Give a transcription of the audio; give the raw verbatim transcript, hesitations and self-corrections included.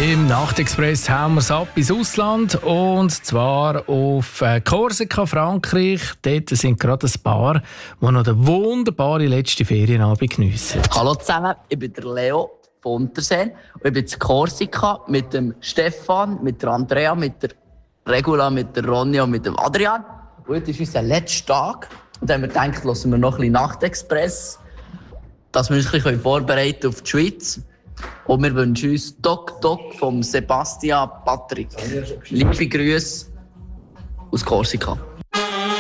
Im Nachtexpress hauen wir es ab ins Ausland, und zwar auf Korsika, Frankreich. Dort sind gerade ein Paar, die noch den wunderbaren letzten Ferienabend geniessen. Hallo zusammen, ich bin der Leo von Unterseen und ich bin in Korsika mit dem Stefan, mit der Andrea, mit der Regula, mit der Ronja und mit dem Adrian. Und heute ist unser letzter Tag. Und dann haben wir gedacht, hören wir noch ein bisschen Nachtexpress, dass wir uns ein bisschen vorbereiten auf die Schweiz. Und wir wünschen uns Doc Doc vom Sebastian Patrick. Liebe Grüße aus Korsika.